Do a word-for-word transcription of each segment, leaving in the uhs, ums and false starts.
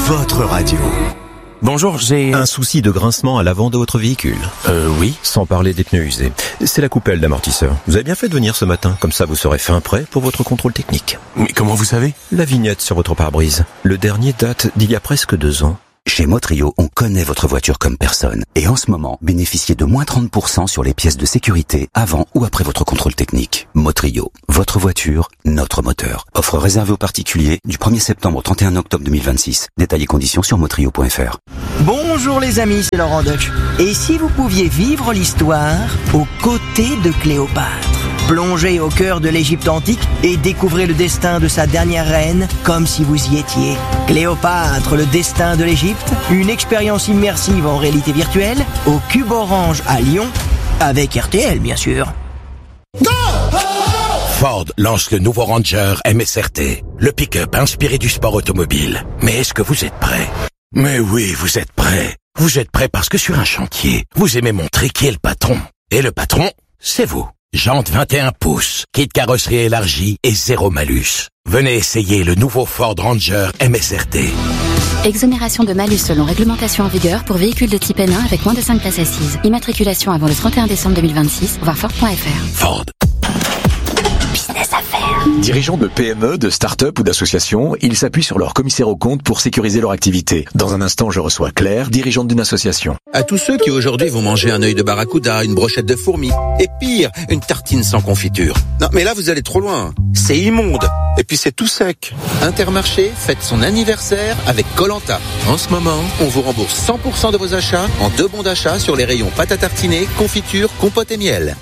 votre radio. Bonjour, j'ai... Un souci de grincement à l'avant de votre véhicule? Euh, oui. Sans parler des pneus usés. C'est la coupelle d'amortisseur. Vous avez bien fait de venir ce matin, comme ça vous serez fin prêt pour votre contrôle technique. Mais comment vous savez? La vignette sur votre pare-brise. Le dernier date d'il y a presque deux ans. Chez Motrio, on connaît votre voiture comme personne. Et en ce moment, bénéficiez de moins trente pour cent sur les pièces de sécurité avant ou après votre contrôle technique. Motrio, votre voiture, notre moteur. Offre réservée aux particuliers du premier septembre au trente et un octobre deux mille vingt-six. Détails et conditions sur motrio point f r. Bonjour les amis, c'est Laurent Deutsch. Et si vous pouviez vivre l'histoire aux côtés de Cléopâtre? Plongez au cœur de l'Égypte antique et découvrez le destin de sa dernière reine comme si vous y étiez. Cléopâtre, le destin de l'Égypte, une expérience immersive en réalité virtuelle au Cube Orange à Lyon, avec R T L bien sûr. Go! Ford lance le nouveau Ranger M S R T, le pick-up inspiré du sport automobile. Mais est-ce que vous êtes prêts? Mais oui, vous êtes prêts. Vous êtes prêts parce que sur un chantier, vous aimez montrer qui est le patron. Et le patron, c'est vous. Jantes vingt et un pouces, kit carrosserie élargie et zéro malus. Venez essayer le nouveau Ford Ranger M S R T. Exonération de malus selon réglementation en vigueur pour véhicules de type N un avec moins de cinq places assises. Immatriculation avant le trente et un décembre deux mille vingt-six, voir Ford point f r. Ford. Business affaires. Dirigeants de P M E, de start-up ou d'associations, ils s'appuient sur leur commissaire aux comptes pour sécuriser leur activité. Dans un instant, je reçois Claire, dirigeante d'une association. À tous ceux qui aujourd'hui vont manger un œil de barracuda, une brochette de fourmis, et pire, une tartine sans confiture. Non, mais là, vous allez trop loin. C'est immonde. Et puis c'est tout sec. Intermarché fête son anniversaire avec Koh-Lanta. En ce moment, on vous rembourse cent pour cent de vos achats en deux bons d'achat sur les rayons pâte à tartiner, confiture, compote et miel.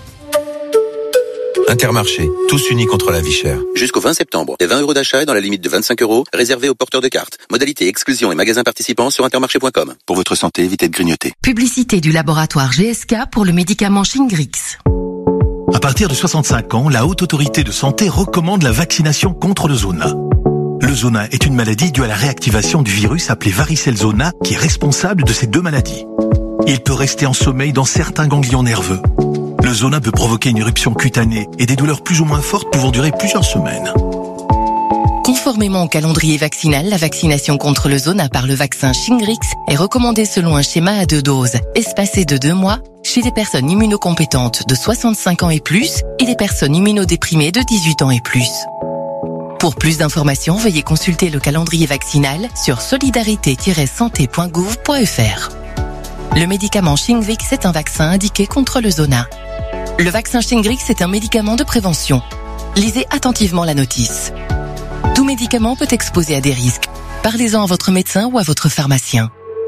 Intermarché, tous unis contre la vie chère. Jusqu'au vingt septembre, les vingt euros d'achat est dans la limite de vingt-cinq euros, réservés aux porteurs de cartes. Modalité exclusion et magasins participants sur intermarché point com. Pour votre santé, évitez de grignoter. Publicité du laboratoire G S K pour le médicament Shingrix. À partir de soixante-cinq ans, la Haute Autorité de Santé recommande la vaccination contre le zona. Le zona est une maladie due à la réactivation du virus appelé varicelle zona qui est responsable de ces deux maladies. Il peut rester en sommeil dans certains ganglions nerveux. Le zona peut provoquer une éruption cutanée et des douleurs plus ou moins fortes pouvant durer plusieurs semaines. Conformément au calendrier vaccinal, la vaccination contre le zona par le vaccin Shingrix est recommandée selon un schéma à deux doses, espacé de deux mois, chez les personnes immunocompétentes de soixante-cinq ans et plus et les personnes immunodéprimées de dix-huit ans et plus. Pour plus d'informations, veuillez consulter le calendrier vaccinal sur solidarité tiret santé point gouv point f r. Le médicament Shingrix est un vaccin indiqué contre le zona. Le vaccin Shingrix est un médicament de prévention. Lisez attentivement la notice. Tout médicament peut exposer à des risques. Parlez-en à votre médecin ou à votre pharmacien.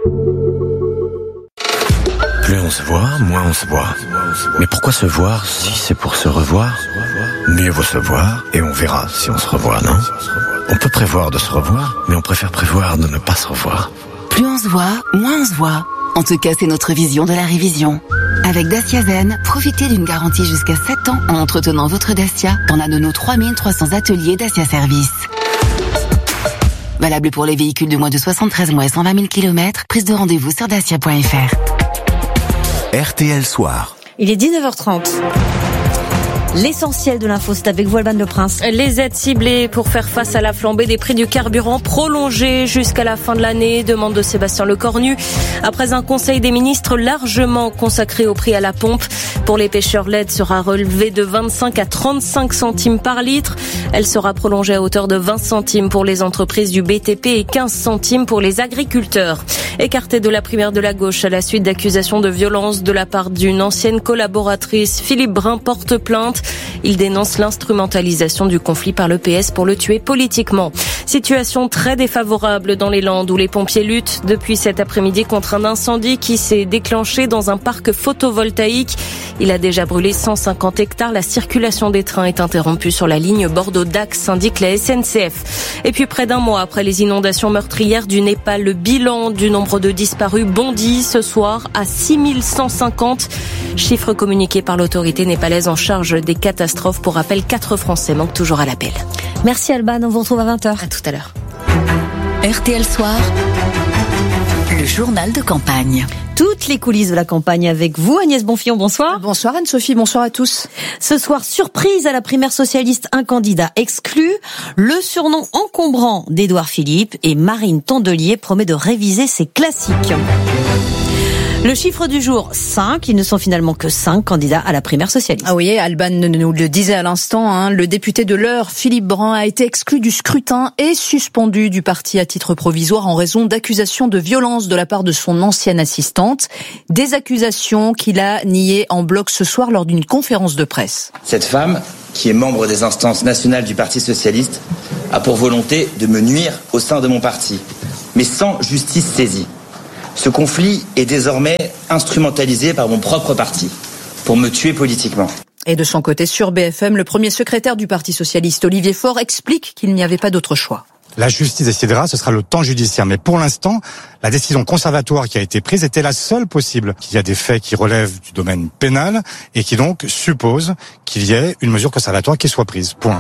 Plus on se voit, moins on se voit. Mais pourquoi se voir si c'est pour se revoir? Mieux vaut se voir et on verra si on se revoit, non? On peut prévoir de se revoir, mais on préfère prévoir de ne pas se revoir. Plus on se voit, moins on se voit. En tout cas, c'est notre vision de la révision. Avec Dacia Zen, profitez d'une garantie jusqu'à sept ans en entretenant votre Dacia dans l'un de nos trois mille trois cents ateliers Dacia Service. Valable pour les véhicules de moins de soixante-treize mois et cent vingt mille kilomètres. Prise de rendez-vous sur dacia point f r. R T L Soir. Il est dix-neuf heures trente. L'essentiel de l'info, c'est avec vous, Alban Le Prince. Les aides ciblées pour faire face à la flambée des prix du carburant prolongées jusqu'à la fin de l'année, demande de Sébastien Lecornu. Après un conseil des ministres largement consacré au prix à la pompe, pour les pêcheurs, l'aide sera relevée de vingt-cinq à trente-cinq centimes par litre. Elle sera prolongée à hauteur de vingt centimes pour les entreprises du B T P et quinze centimes pour les agriculteurs. Écarté de la primaire de la gauche à la suite d'accusations de violence de la part d'une ancienne collaboratrice, Philippe Brun porte plainte. Il dénonce l'instrumentalisation du conflit par le P S pour le tuer politiquement. Situation très défavorable dans les Landes où les pompiers luttent depuis cet après-midi contre un incendie qui s'est déclenché dans un parc photovoltaïque. Il a déjà brûlé cent cinquante hectares. La circulation des trains est interrompue sur la ligne Bordeaux-Dax, indique la S N C F. Et puis près d'un mois après les inondations meurtrières du Népal, le bilan du nombre de disparus bondit ce soir à six mille cent cinquante. Chiffre communiqué par l'autorité népalaise en charge des catastrophes. Pour rappel, quatre Français manquent toujours à l'appel. Merci Alban, on vous retrouve à vingt heures. À tout à l'heure. R T L Soir, le le journal de campagne. Toutes les coulisses de la campagne avec vous, Agnès Bonfillon, bonsoir. Bonsoir Anne-Sophie, bonsoir à tous. Ce soir, surprise à la primaire socialiste, un candidat exclu. Le surnom encombrant d'Édouard Philippe et Marine Tondelier promet de réviser ses classiques. Le chiffre du jour, cinq. Ils ne sont finalement que cinq candidats à la primaire socialiste. Ah oui, Alban nous le disait à l'instant, hein, le député de l'Eure, Philippe Brun, a été exclu du scrutin et suspendu du parti à titre provisoire en raison d'accusations de violence de la part de son ancienne assistante. Des accusations qu'il a niées en bloc ce soir lors d'une conférence de presse. Cette femme, qui est membre des instances nationales du Parti socialiste, a pour volonté de me nuire au sein de mon parti, mais sans justice saisie. Ce conflit est désormais instrumentalisé par mon propre parti pour me tuer politiquement. Et de son côté, sur B F M, le premier secrétaire du Parti socialiste, Olivier Faure, explique qu'il n'y avait pas d'autre choix. La justice décidera, ce sera le temps judiciaire. Mais pour l'instant, la décision conservatoire qui a été prise était la seule possible. Il y a des faits qui relèvent du domaine pénal et qui donc supposent qu'il y ait une mesure conservatoire qui soit prise. Point.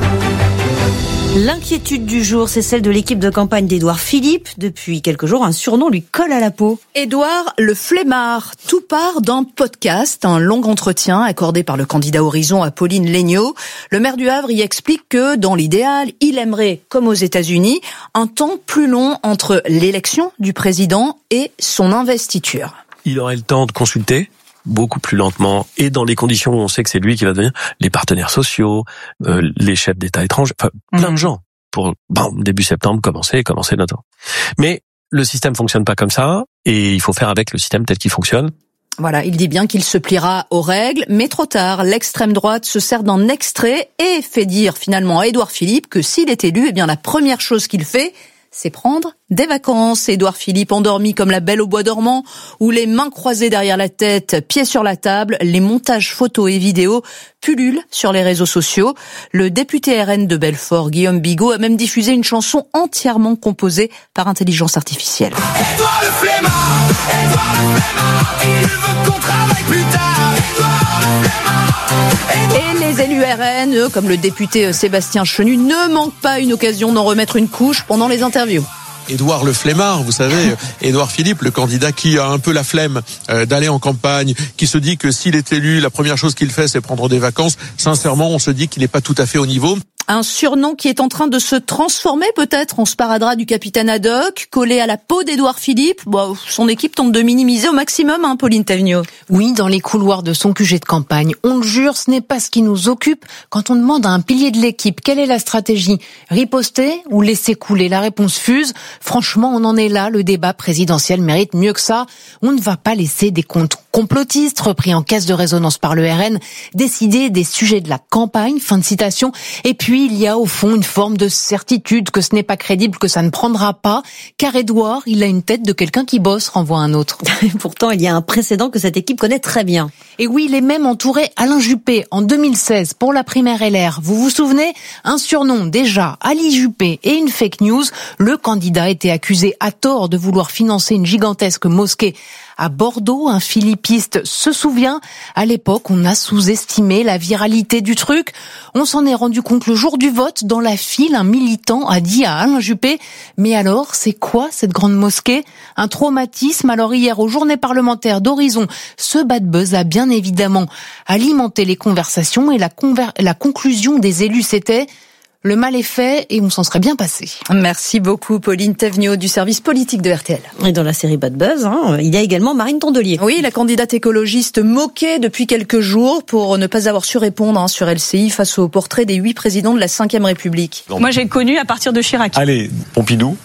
L'inquiétude du jour, c'est celle de l'équipe de campagne d'Édouard Philippe. Depuis quelques jours, un surnom lui colle à la peau. Édouard le flemmard. Tout part d'un podcast, un long entretien accordé par le candidat Horizon à Pauline Léniaud. Le maire du Havre y explique que, dans l'idéal, il aimerait, comme aux États-Unis, un temps plus long entre l'élection du président et son investiture. Il aurait le temps de consulter beaucoup plus lentement et dans les conditions où on sait que c'est lui qui va devenir les partenaires sociaux, euh, les chefs d'État étrangers, enfin plein de gens pour bon, début septembre commencer commencer notre. Mais le système fonctionne pas comme ça et il faut faire avec le système tel qu'il fonctionne. Voilà, il dit bien qu'il se pliera aux règles, mais trop tard, l'extrême droite se sert d'un extrait et fait dire finalement à Édouard Philippe que s'il est élu, eh bien la première chose qu'il fait, c'est prendre des vacances. Édouard Philippe endormi comme la Belle au bois dormant, ou les mains croisées derrière la tête, pieds sur la table, les montages photos et vidéos pullulent sur les réseaux sociaux. Le député R N de Belfort, Guillaume Bigot, a même diffusé une chanson entièrement composée par intelligence artificielle. Édouard le flemmard, Édouard le flemmard, il veut qu'on travaille plus tard. Édouard le flemmard. Et les élus R N, eux, comme le député Sébastien Chenu, ne manquent pas une occasion d'en remettre une couche pendant les interviews. Édouard le flemmard, vous savez, Édouard Philippe, le candidat qui a un peu la flemme euh, d'aller en campagne, qui se dit que s'il est élu, la première chose qu'il fait, c'est prendre des vacances. Sincèrement, on se dit qu'il n'est pas tout à fait au niveau. Un surnom qui est en train de se transformer peut-être en sparadrap du capitaine Haddock, collé à la peau d'Édouard Philippe. Bon, son équipe tente de minimiser au maximum, hein, Pauline Thévenot. Oui, dans les couloirs de son Q G de campagne. On le jure, ce n'est pas ce qui nous occupe. Quand on demande à un pilier de l'équipe quelle est la stratégie, riposter ou laisser couler, la réponse fuse. Franchement, on en est là. Le débat présidentiel mérite mieux que ça. On ne va pas laisser des comptes complotistes repris en caisse de résonance par le R N décider des sujets de la campagne. Fin de citation. Et puis, il y a au fond une forme de certitude que ce n'est pas crédible, que ça ne prendra pas, car Édouard, il a une tête de quelqu'un qui bosse, renvoie un autre. Pourtant, il y a un précédent que cette équipe connaît très bien. Et oui, il est même entouré Alain Juppé en deux mille seize pour la primaire L R. Vous vous souvenez? Un surnom déjà, Ali Juppé et une fake news. Le candidat était accusé à tort de vouloir financer une gigantesque mosquée à Bordeaux. Un philippiste se souvient, à l'époque, on a sous-estimé la viralité du truc. On s'en est rendu compte le jour du vote. Dans la file, un militant a dit à Alain Juppé « Mais alors, c'est quoi cette grande mosquée ?» Un traumatisme. Alors hier, aux journées parlementaires d'Horizon, ce bad buzz a bien évidemment alimenté les conversations et la, conver- la conclusion des élus, c'était « Le mal est fait et on s'en serait bien passé. » Merci beaucoup Pauline Thévenot du service politique de R T L. Et dans la série Bad Buzz, hein, il y a également Marine Tondelier. Oui, la candidate écologiste moquée depuis quelques jours pour ne pas avoir su répondre hein, sur L C I face au portrait des huit présidents de la cinquième République. Moi j'ai connu à partir de Chirac. Allez, Pompidou.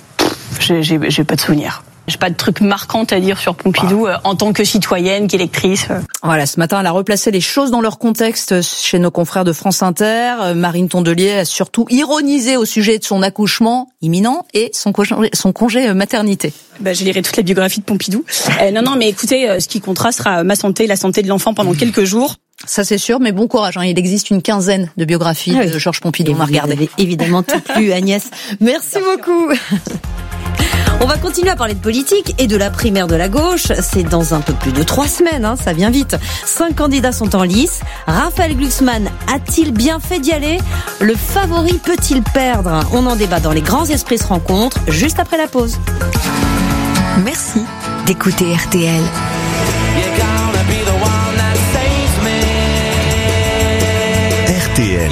J'ai, j'ai, j'ai pas de souvenir. J'ai pas de truc marquant à dire sur Pompidou bah. euh, en tant que citoyenne, qu'électrice. Voilà, ce matin, elle a replacé les choses dans leur contexte chez nos confrères de France Inter. Marine Tondelier a surtout ironisé au sujet de son accouchement imminent et son congé, son congé maternité. Bah, je lirai toutes les biographies de Pompidou. Euh, non, non, mais écoutez, euh, ce qui comptera sera ma santé, la santé de l'enfant pendant quelques jours. Ça c'est sûr, mais bon courage. Hein. Il existe une quinzaine de biographies ah oui. de Georges Pompidou. On va regarder. Évidemment tout lu, Agnès. Merci beaucoup. On va continuer à parler de politique et de la primaire de la gauche. C'est dans un peu plus de trois semaines, hein, ça vient vite. Cinq candidats sont en lice. Raphaël Glucksmann a-t-il bien fait d'y aller? Le favori peut-il perdre? On en débat dans Les Grands Esprits se rencontrent, juste après la pause. Merci d'écouter R T L. R T L.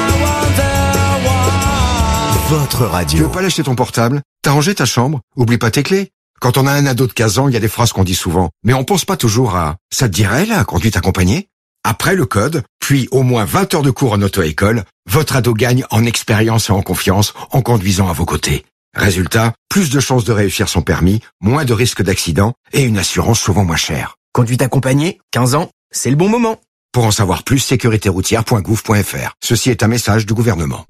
Votre radio. Tu veux pas lâcher ton portable? T'as rangé ta chambre? Oublie pas tes clés. Quand on a un ado de quinze ans, il y a des phrases qu'on dit souvent. Mais on pense pas toujours à « ça te dirait, la conduite accompagnée ?» Après le code, puis au moins vingt heures de cours en auto-école, votre ado gagne en expérience et en confiance en conduisant à vos côtés. Résultat, plus de chances de réussir son permis, moins de risques d'accident et une assurance souvent moins chère. Conduite accompagnée, quinze ans, c'est le bon moment. Pour en savoir plus, sécurité routière point gouv point f r. Ceci est un message du gouvernement.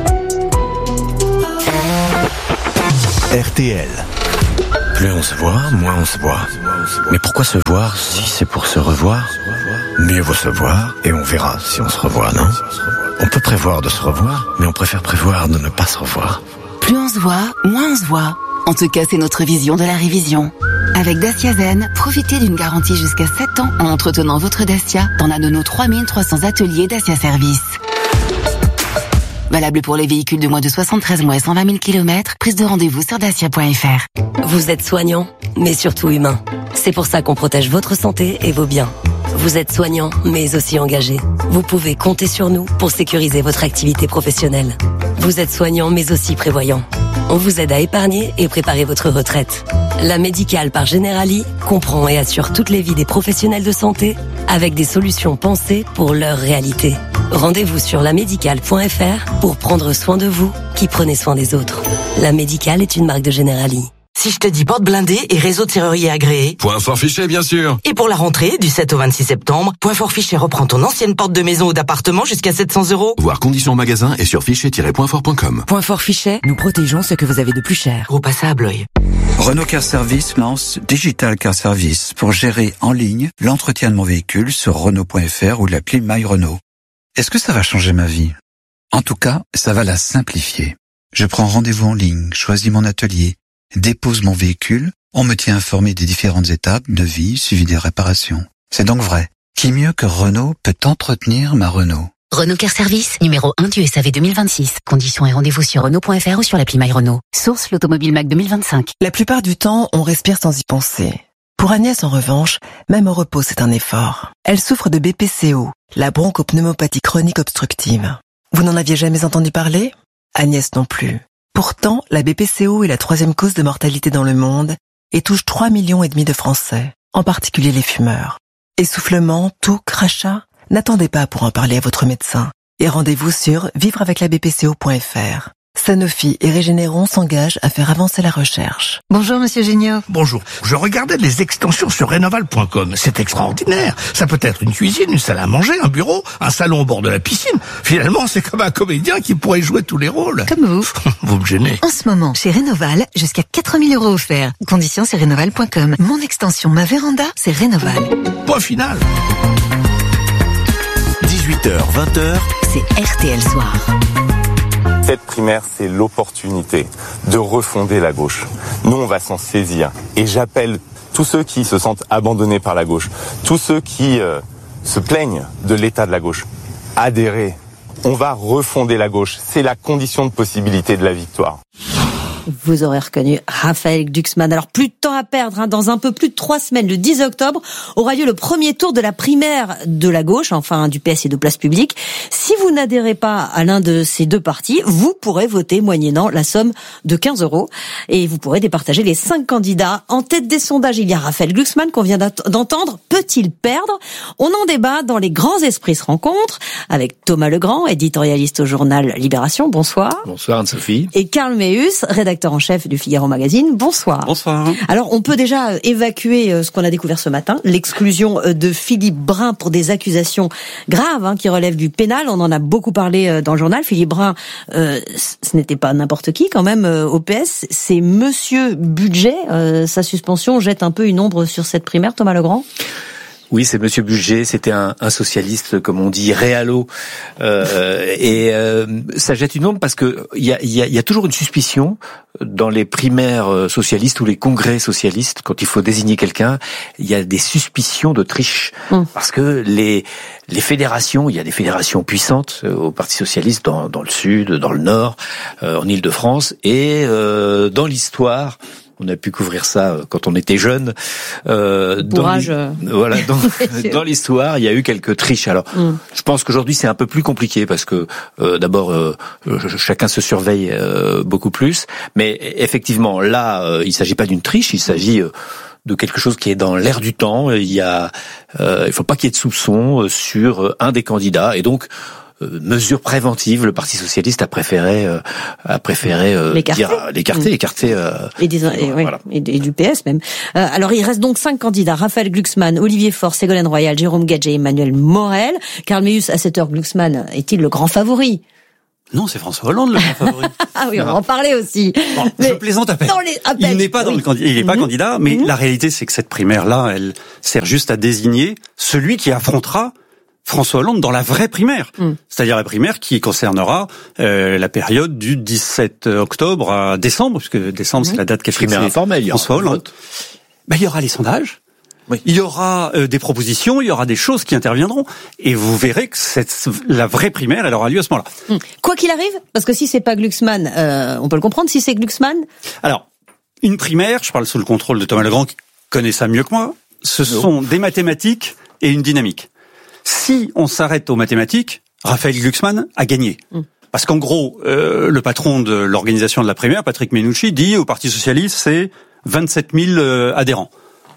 R T L. Plus on se voit, moins on se voit. Mais pourquoi se voir si c'est pour se revoir? Mieux vaut se voir et on verra si on se revoit, non? On peut prévoir de se revoir, mais on préfère prévoir de ne pas se revoir. Plus on se voit, moins on se voit. En tout cas, c'est notre vision de la révision. Avec Dacia Zen, profitez d'une garantie jusqu'à sept ans en entretenant votre Dacia dans l'un de nos trois mille trois cents ateliers Dacia Service. Valable pour les véhicules de moins de soixante-treize mois et cent vingt mille kilomètres. Prise de rendez-vous sur dacia point f r. Vous êtes soignant, mais surtout humain. C'est pour ça qu'on protège votre santé et vos biens. Vous êtes soignant, mais aussi engagé. Vous pouvez compter sur nous pour sécuriser votre activité professionnelle. Vous êtes soignant, mais aussi prévoyant. On vous aide à épargner et préparer votre retraite. La Médicale par Generali comprend et assure toutes les vies des professionnels de santé avec des solutions pensées pour leur réalité. Rendez-vous sur la médicale point f r pour prendre soin de vous qui prenez soin des autres. La Médicale est une marque de Generali. Si je te dis porte blindée et réseau de serrurier agréé. Point Fort Fichet, bien sûr. Et pour la rentrée, du sept au vingt-six septembre, Point Fort Fichet reprend ton ancienne porte de maison ou d'appartement jusqu'à sept cents euros. Voir conditions en magasin et sur fichet tiret point fort point com. Point Fort Fichet, nous protégeons ce que vous avez de plus cher. Gros passage à Blois. Renault Car Service lance Digital Car Service pour gérer en ligne l'entretien de mon véhicule sur Renault point f r ou l'appli My Renault. Est-ce que ça va changer ma vie? En tout cas, ça va la simplifier. Je prends rendez-vous en ligne, choisis mon atelier, dépose mon véhicule, on me tient informé des différentes étapes de vie suivi des réparations. C'est donc vrai. Qui mieux que Renault peut entretenir ma Renault? Renault Car Service, numéro un du S A V deux mille vingt-six. Conditions et rendez-vous sur Renault point f r ou sur l'appli My Renault. Source l'Automobile Mac deux mille vingt-cinq. La plupart du temps, on respire sans y penser. Pour Agnès, en revanche, même au repos, c'est un effort. Elle souffre de B P C O, la bronchopneumopathie chronique obstructive. Vous n'en aviez jamais entendu parler? Agnès non plus. Pourtant, la B P C O est la troisième cause de mortalité dans le monde et touche trois millions et demi de Français, en particulier les fumeurs. Essoufflement, toux, crachat? N'attendez pas pour en parler à votre médecin. Et rendez-vous sur vivre avec la b p c o point f r. Sanofi et Régénéron s'engagent à faire avancer la recherche. Bonjour Monsieur Géniaud. Bonjour. Je regardais les extensions sur Rénoval point com. C'est extraordinaire. Ça peut être une cuisine, une salle à manger, un bureau, un salon au bord de la piscine. Finalement, c'est comme un comédien qui pourrait jouer tous les rôles. Comme vous. Vous me gênez. En ce moment, chez Rénoval, jusqu'à quatre mille euros offerts. Conditions sur Rénoval point com. Mon extension, ma véranda, c'est Rénoval. Point final. dix-huit heures, vingt heures. C'est R T L Soir. Cette primaire, c'est l'opportunité de refonder la gauche. Nous, on va s'en saisir. Et j'appelle tous ceux qui se sentent abandonnés par la gauche, tous ceux qui euh, se plaignent de l'état de la gauche, adhérer. On va refonder la gauche. C'est la condition de possibilité de la victoire. Vous aurez reconnu Raphaël Glucksmann. Alors, plus de temps à perdre. Hein. Dans un peu plus de trois semaines, le dix octobre, aura lieu le premier tour de la primaire de la gauche, enfin du P S et de Place Publique. Si vous n'adhérez pas à l'un de ces deux partis, vous pourrez voter moyennant la somme de quinze euros. Et vous pourrez départager les cinq candidats. En tête des sondages, il y a Raphaël Glucksmann qu'on vient d'entendre. Peut-il perdre? On en débat dans Les Grands Esprits se rencontrent avec Thomas Legrand, éditorialiste au journal Libération. Bonsoir. Bonsoir Anne-Sophie. Et Karl Meus, rédacteur en chef du Figaro Magazine. Bonsoir. Bonsoir. Alors, on peut déjà évacuer ce qu'on a découvert ce matin, l'exclusion de Philippe Brun pour des accusations graves hein, qui relèvent du pénal. On en a beaucoup parlé dans le journal. Philippe Brun, euh, ce n'était pas n'importe qui quand même euh, au P S. C'est Monsieur Budget. Euh, sa suspension jette un peu une ombre sur cette primaire, Thomas Legrand. Oui, c'est Monsieur Budget, c'était un, un socialiste, comme on dit, réalo, euh, et euh, ça jette une ombre parce que il y a, y, a, y a toujours une suspicion dans les primaires socialistes ou les congrès socialistes, quand il faut désigner quelqu'un, il y a des suspicions de triche, mmh. parce que les les fédérations, il y a des fédérations puissantes au Parti socialiste dans, dans le sud, dans le nord, euh, en Île-de-France, et euh, dans l'histoire. On a pu couvrir ça quand on était jeune. Euh, Bourrage. Dans, voilà, dans, dans l'histoire, il y a eu quelques triches. Alors, mm. je pense qu'aujourd'hui, c'est un peu plus compliqué parce que euh, d'abord, euh, chacun se surveille euh, beaucoup plus. Mais effectivement, là, euh, il s'agit pas d'une triche, il s'agit euh, de quelque chose qui est dans l'air du temps. Il y a, euh, il faut pas qu'il y ait de soupçons sur un des candidats, et donc euh, mesure préventive. Le Parti socialiste a préféré, euh, a préféré euh, l'écarter, dire, l'écarter, mmh. écarter. Euh, et, des, et, ouais, voilà. et, et du P S même. Euh, alors il reste donc cinq candidats: Raphaël Glucksmann, Olivier Faure, Ségolène Royal, Jérôme Gadget, Emmanuel Morel. Karl Meeus, à cette heure, Glucksmann est-il le grand favori? Non, c'est François Hollande le grand favori. Ah oui, on va en parler aussi. Bon, je plaisante à peine. Les... À peine. Il n'est pas dans oui. le candidat, il n'est pas mmh. candidat, mais mmh. la réalité c'est que cette primaire-là, elle sert juste à désigner celui qui affrontera François Hollande dans la vraie primaire. Mmh. C'est-à-dire la primaire qui concernera euh, la période du dix-sept octobre à décembre, puisque décembre mmh. c'est la date qu'a fixée François Hollande. Ben, il y aura les sondages. Oui. Il y aura euh, des propositions, il y aura des choses qui interviendront, et vous verrez que cette, la vraie primaire, elle aura lieu à ce moment-là. Mmh. Quoi qu'il arrive, parce que si c'est pas Glucksmann, euh, on peut le comprendre. Si c'est Glucksmann, alors une primaire, je parle sous le contrôle de Thomas Legrand qui connaît ça mieux que moi. Ce non. sont des mathématiques et une dynamique. Si on s'arrête aux mathématiques, Raphaël Glucksmann a gagné. Mmh. Parce qu'en gros, euh, le patron de l'organisation de la primaire, Patrick Menucci, dit au Parti socialiste, c'est vingt-sept mille euh, adhérents.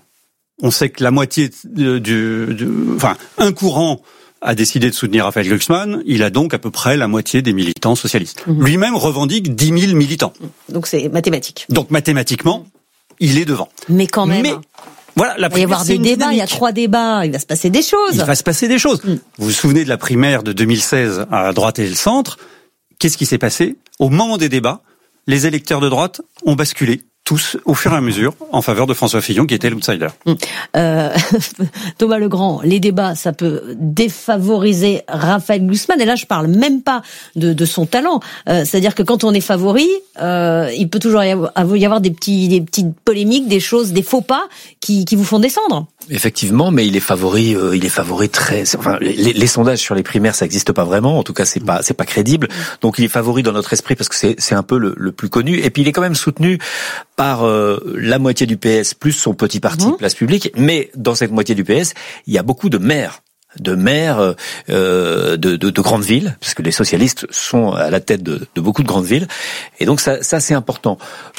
On sait que la moitié du, du, du, enfin, un courant a décidé de soutenir Raphaël Glucksmann. Il a donc à peu près la moitié des militants socialistes. Mmh. Lui-même revendique dix mille militants. Donc c'est mathématique. Donc mathématiquement, il est devant. Mais quand même. Mais voilà, la il va y avoir des débats. Dynamique. Il y a trois débats. Il va se passer des choses. Il va se passer des choses. Mmh. Vous vous souvenez de la primaire de deux mille seize à droite et le centre? Qu'est-ce qui s'est passé? Au moment des débats, les électeurs de droite ont basculé. Tous, au fur et à mesure, en faveur de François Fillon, qui était l'outsider. Euh, Thomas Legrand, les débats, ça peut défavoriser Raphaël Glucksmann. Et là, je parle même pas de, de son talent. Euh, c'est-à-dire que quand on est favori, euh, il peut toujours y avoir, y avoir des petits, des petites polémiques, des choses, des faux pas qui, qui vous font descendre. Effectivement, mais il est favori, euh, il est favori très. Enfin, les, les sondages sur les primaires, ça n'existe pas vraiment. En tout cas, c'est pas, c'est pas crédible. Donc, il est favori dans notre esprit parce que c'est, c'est un peu le, le plus connu. Et puis, il est quand même soutenu par euh, la moitié du P S plus son petit parti mmh. Place Publique. Mais dans cette moitié du P S, il y a beaucoup de maires. de maires euh, de, de, de grandes villes, parce que les socialistes sont à la tête de, de beaucoup de grandes villes, et donc ça, ça c'est important.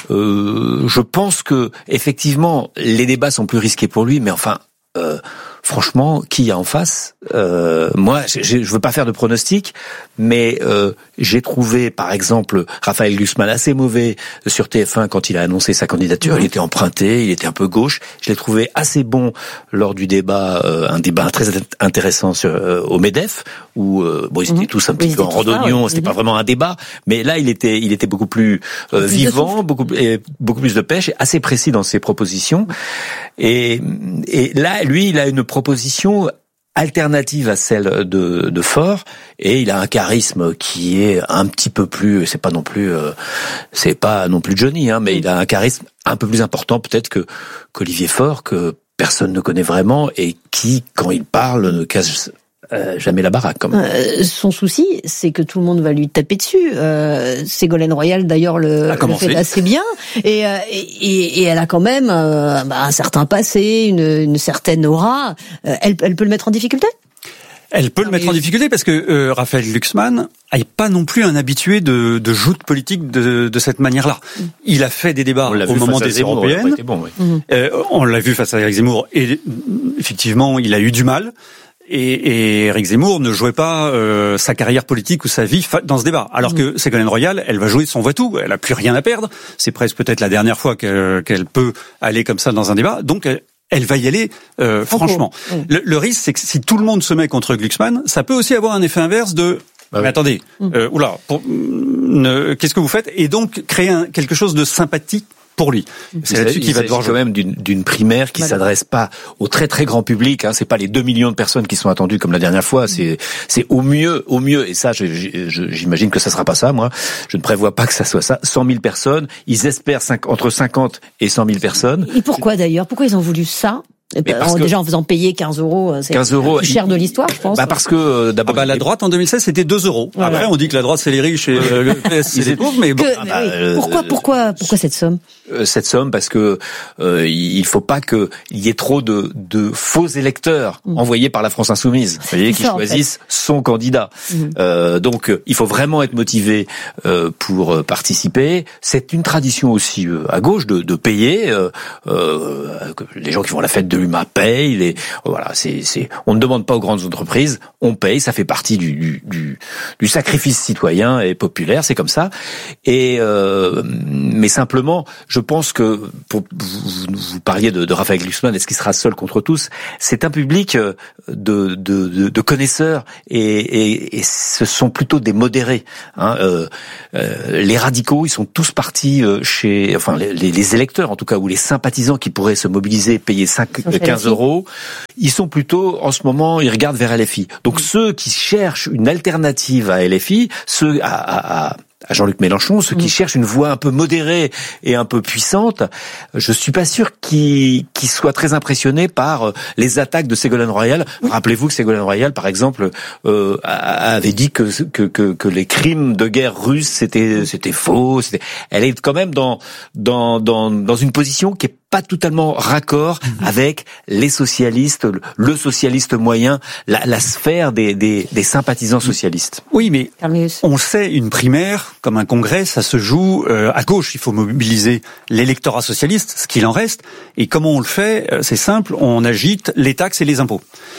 Euh, je pense que effectivement les débats sont plus risqués pour lui, mais enfin, euh, franchement, qui y a en face? euh, Moi, je, je veux pas faire de pronostic, mais euh, j'ai trouvé, par exemple, Raphaël Glucksmann assez mauvais sur T F un quand il a annoncé sa candidature. Il était emprunté, il était un peu gauche. Je l'ai trouvé assez bon lors du débat, euh, un débat très intéressant sur, euh, au MEDEF, où euh, bon, ils étaient tous un petit peu en randonnion. C'était pas vraiment un débat, mais là, il était, il était beaucoup plus euh, vivant, beaucoup, et beaucoup plus de pêche, et assez précis dans ses propositions. Et, et là, lui, il a une proposition alternative à celle de, de Faure, et il a un charisme qui est un petit peu plus, c'est pas non plus, euh, c'est pas non plus Johnny, hein, mais il a un charisme un peu plus important peut-être que qu'Olivier Faure, que personne ne connaît vraiment et qui, quand il parle, ne casse Euh, jamais la baraque, quand même. Euh, son souci, c'est que tout le monde va lui taper dessus. Euh, Ségolène Royal, d'ailleurs, le, le fait assez bien. Et, euh, et, et elle a quand même euh, bah, un certain passé, une, une certaine aura. Euh, elle, elle peut le mettre en difficulté ? Elle peut le mettre en difficulté parce que euh, Raphaël Glucksmann n'est pas non plus un habitué de, de joute politique de, de cette manière-là. Mm. Il a fait des débats au moment des Zemmour, européennes. Bon, oui. mm. euh, on l'a vu face à Éric Zemmour et effectivement, il a eu du mal. Et, et Éric Zemmour ne jouait pas euh, sa carrière politique ou sa vie dans ce débat. Alors mmh. que Ségolène Royal, elle va jouer de son voix-tout. Elle a plus rien à perdre. C'est presque peut-être la dernière fois qu'elle, qu'elle peut aller comme ça dans un débat. Donc elle, elle va y aller euh, franchement. Mmh. Le, le risque, c'est que si tout le monde se met contre Glucksmann, ça peut aussi avoir un effet inverse de bah mais oui. attendez, mmh. euh, oula, pour, ne, qu'est-ce que vous faites? Et donc créer un, quelque chose de sympathique pour lui. C'est là-dessus qu'il va devoir jouer quand même d'une, d'une primaire qui voilà. s'adresse pas au très très grand public. Hein. C'est pas les deux millions de personnes qui sont attendues comme la dernière fois. C'est c'est au mieux, au mieux. Et ça, je, je, j'imagine que ça sera pas ça. Moi, je ne prévois pas que ça soit ça. cent mille personnes. Ils espèrent cinq, entre cinquante et cent mille personnes. Et pourquoi d'ailleurs? Pourquoi ils ont voulu ça? Alors, que, déjà en faisant payer quinze euros, c'est quinze euros, le plus cher de l'histoire, je pense. Bah parce que d'abord, ah bah, la droite en deux mille seize c'était deux euros. Voilà. Après on dit que la droite c'est les riches et euh, le P S c'est les pauvres, mais bon. Que, ah bah, oui. Pourquoi, euh, pourquoi, pourquoi cette somme Cette somme parce que euh, il faut pas qu'il y ait trop de, de faux électeurs mmh. envoyés par la France Insoumise, vous voyez, qui choisissent en fait. son candidat. Mmh. Euh, donc il faut vraiment être motivé euh, pour participer. C'est une tradition aussi euh, à gauche de, de payer. Euh, euh, les gens qui font la fête de l'U M A payent. Les, voilà, c'est, c'est, on ne demande pas aux grandes entreprises, on paye. Ça fait partie du, du, du, du sacrifice citoyen et populaire. C'est comme ça. Et euh, mais simplement, je pense que pour, vous, vous parliez de, de Raphaël Glucksmann, est-ce qu'il sera seul contre tous ? C'est un public de, de, de, de connaisseurs et, et, et ce sont plutôt des modérés. Hein. Euh, euh, les radicaux, ils sont tous partis chez, enfin les, les électeurs en tout cas, ou les sympathisants qui pourraient se mobiliser, payer cinq, quinze euros, ils sont plutôt en ce moment, ils regardent vers L F I. Donc mmh. ceux qui cherchent une alternative à L F I, ceux à, à, à à Jean-Luc Mélenchon, ceux qui mmh. cherchent une voix un peu modérée et un peu puissante, je suis pas sûr qu'ils, qu'ils soient très impressionnés par les attaques de Ségolène Royal. Mmh. Rappelez-vous que Ségolène Royal, par exemple, euh, avait dit que, que que que les crimes de guerre russes c'était c'était faux. C'était... Elle est quand même dans dans dans dans une position qui est pas totalement raccord mmh. avec les socialistes, le socialiste moyen, la, la sphère des, des, des sympathisants socialistes. Oui, mais on sait, une primaire, comme un congrès, ça se joue euh, à gauche. Il faut mobiliser l'électorat socialiste, ce qu'il en reste. Et comment on le fait ? C'est simple, on agite les taxes et les impôts.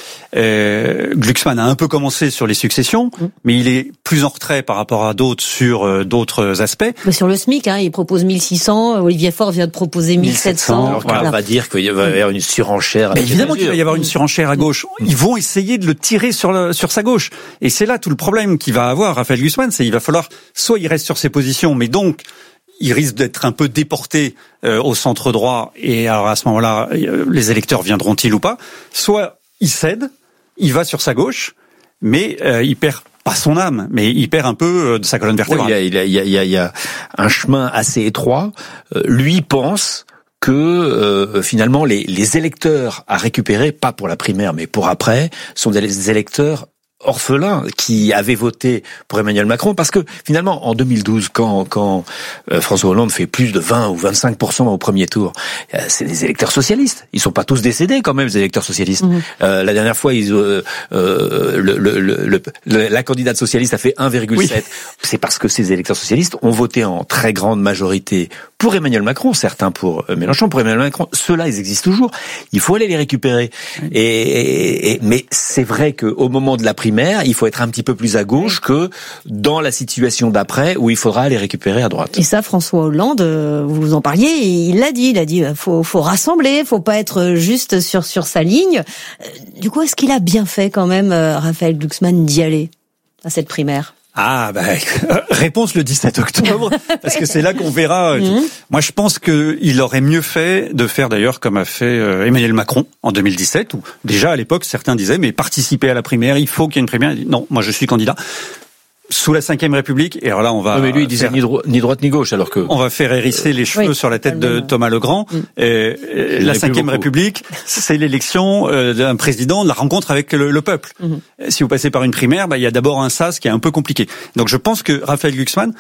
Euh, Glucksmann a un peu commencé sur les successions, mmh. mais il est plus en retrait par rapport à d'autres sur euh, d'autres aspects. Mais sur le SMIC, hein, il propose mille six cents, Olivier Faure vient de proposer mille sept cents. Alors voilà. On va dire qu'il va y avoir une surenchère. Mais évidemment qu'il va y avoir une surenchère à gauche. Ils vont essayer de le tirer sur, le, sur sa gauche. Et c'est là tout le problème qu'il va avoir, Raphaël Glucksmann, c'est qu'il va falloir, soit il reste sur ses positions, mais donc il risque d'être un peu déporté euh, au centre droit, et alors à ce moment-là, euh, les électeurs viendront-ils ou pas, soit il cède, il va sur sa gauche, mais euh, il perd pas son âme, mais il perd un peu de sa colonne vertébrale. Oui, il, y a, il, y a, il, y a, il y a un chemin assez étroit. Euh, lui pense que euh, finalement les, les électeurs à récupérer, pas pour la primaire, mais pour après, sont des électeurs orphelins qui avaient voté pour Emmanuel Macron, parce que finalement en deux mille douze, quand quand euh, François Hollande fait plus de vingt ou vingt-cinq pour cent au premier tour, euh, c'est des électeurs socialistes. Ils sont pas tous décédés quand même, les électeurs socialistes. Mmh. Euh, la dernière fois, ils euh, euh, le, le, le, le la candidate socialiste a fait un virgule sept. Oui. C'est parce que ces électeurs socialistes ont voté en très grande majorité pour Emmanuel Macron, certains pour Mélenchon, pour Emmanuel Macron. Ceux-là, ils existent toujours. Il faut aller les récupérer. Mmh. Et, et, et mais c'est vrai que au moment de la primaire, il faut être un petit peu plus à gauche que dans la situation d'après où il faudra les récupérer à droite. Et ça, François Hollande, vous en parliez, il l'a dit, il a dit, faut, faut rassembler, faut pas être juste sur sur sa ligne. Du coup, est-ce qu'il a bien fait quand même, Raphaël Glucksmann, d'y aller à cette primaire ? Ah ben bah, réponse le dix-sept octobre, parce que c'est là qu'on verra. Mmh. Moi, je pense que il aurait mieux fait de faire d'ailleurs comme a fait Emmanuel Macron en deux mille dix-sept, où déjà à l'époque certains disaient mais participer à la primaire, il faut qu'il y ait une primaire. Non, moi je suis candidat. Sous la cinquième République, et alors là on va. Non, mais lui il disait faire... ni, dro- ni droite ni gauche, alors que. On va faire hérisser les cheveux oui, sur la tête de Thomas Legrand. Mm. Et, et la cinquième République, c'est l'élection euh, d'un président, de la rencontre avec le, le peuple. Mm. Si vous passez par une primaire, bah il y a d'abord un sas qui est un peu compliqué. Donc je pense que Raphaël Glucksmann,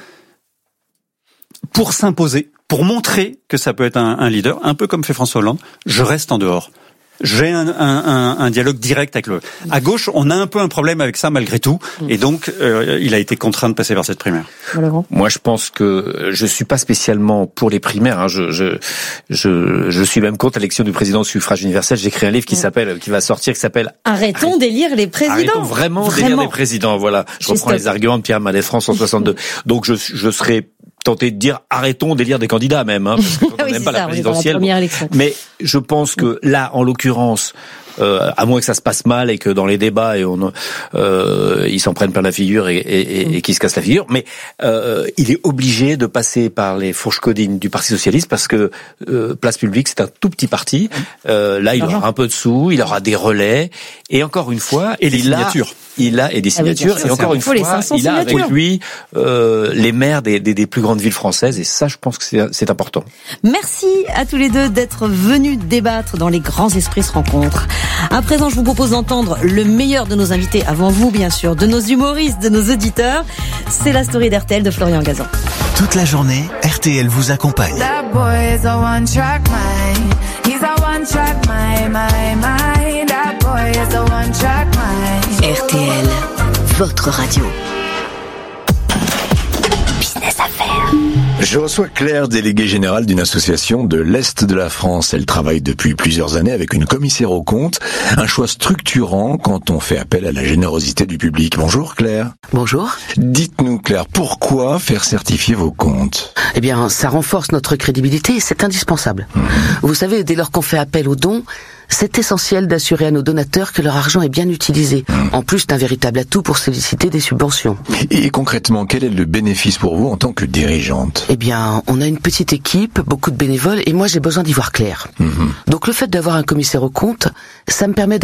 pour s'imposer, pour montrer que ça peut être un, un leader, un peu comme fait François Hollande, je reste en dehors. J'ai un, un, un, un dialogue direct avec le. À gauche, on a un peu un problème avec ça malgré tout, et donc euh, il a été contraint de passer par cette primaire. Moi, je pense que je suis pas spécialement pour les primaires. Hein. Je, je, je, je suis même contre l'élection du président au suffrage universel. J'ai écrit un livre qui s'appelle, qui va sortir, qui s'appelle. Arrêtons d'élire les présidents. Arrêtons vraiment, vraiment. d'élire les présidents. Voilà. Je reprends les arguments de Pierre Mendès France en soixante-deux. Donc, je, je serai tenté de dire arrêtons d'élire des candidats même, hein, parce que quand on n'aime oui, pas ça, la présidentielle. La mais je pense que là, en l'occurrence, euh, à moins que ça se passe mal et que dans les débats et on, euh, ils s'en prennent plein la figure et, et, et, et qu'ils se cassent la figure, mais euh, il est obligé de passer par les fourches codines du Parti socialiste parce que euh, Place Publique c'est un tout petit parti. Euh, là, il aura un peu de sous, il aura des relais et encore une fois, et les signatures. il a et des signatures. Ah oui, et encore une fois, il a avec lui euh, les maires des, des, des plus grandes villes françaises. Et ça, je pense que c'est, c'est important. Merci à tous les deux d'être venus débattre dans Les Grands Esprits se rencontrent. À présent, je vous propose d'entendre le meilleur de nos invités, avant vous bien sûr, de nos humoristes, de nos auditeurs. C'est la story d'R T L de Florian Gazan. Toute la journée, R T L vous accompagne. R T L, votre radio. Business Affaires. Je reçois Claire, déléguée générale d'une association de l'Est de la France. Elle travaille depuis plusieurs années avec une commissaire aux comptes, un choix structurant quand on fait appel à la générosité du public. Bonjour Claire. Bonjour. Dites-nous Claire, pourquoi faire certifier vos comptes ? Eh bien, ça renforce notre crédibilité et c'est indispensable. Mmh. Vous savez, dès lors qu'on fait appel aux dons, c'est essentiel d'assurer à nos donateurs que leur argent est bien utilisé, mmh. en plus d'un véritable atout pour solliciter des subventions. Et concrètement, quel est le bénéfice pour vous en tant que dirigeante ? Eh bien, on a une petite équipe, beaucoup de bénévoles, et moi j'ai besoin d'y voir clair. Mmh. Donc le fait d'avoir un commissaire aux comptes, ça me permet